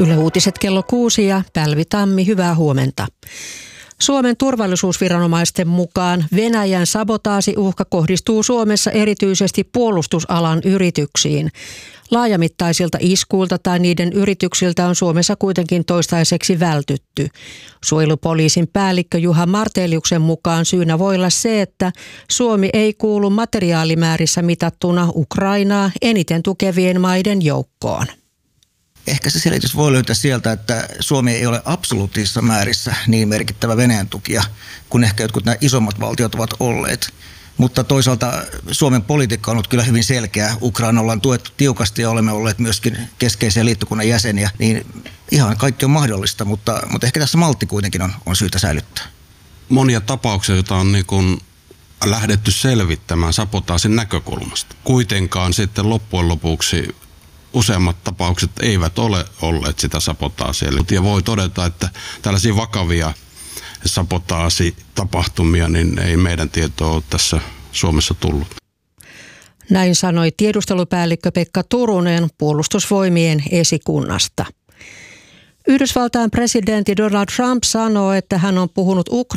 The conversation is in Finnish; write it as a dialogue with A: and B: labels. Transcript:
A: Yle Uutiset kello 6 ja Pälvi Tammi, hyvää huomenta. Suomen turvallisuusviranomaisten mukaan Venäjän sabotaasiuhka kohdistuu Suomessa erityisesti puolustusalan yrityksiin. Laajamittaisilta iskuilta tai niiden yrityksiltä on Suomessa kuitenkin toistaiseksi vältytty. Suojelupoliisin päällikkö Juha Marteliuksen mukaan syynä voi olla se, että Suomi ei kuulu materiaalimäärissä mitattuna Ukrainaa eniten tukevien maiden joukkoon.
B: Ehkä se selitys voi löytää sieltä, että Suomi ei ole absoluuttisissa määrissä niin merkittävä Venäjän tukija kuin ehkä jotkut nämä isommat valtiot ovat olleet. Mutta toisaalta Suomen politiikka on ollut kyllä hyvin selkeä. Ukraina on tuettu tiukasti ja olemme olleet myöskin keskeisiä liittokunnan jäseniä. Niin ihan kaikki on mahdollista, mutta ehkä tässä maltti kuitenkin on syytä säilyttää.
C: Monia tapauksia, joita on niin kuin lähdetty selvittämään sabotaasin näkökulmasta. Kuitenkaan sitten loppujen lopuksi useammat tapaukset eivät ole olleet sitä sabotaasia. Ja voi todeta, että tällaisia vakavia sabotaasitapahtumia niin ei meidän tietoa ole tässä Suomessa tullut.
A: Näin sanoi tiedustelupäällikkö Pekka Turunen Puolustusvoimien esikunnasta. Yhdysvaltain presidentti Donald Trump sanoo, että hän on puhunut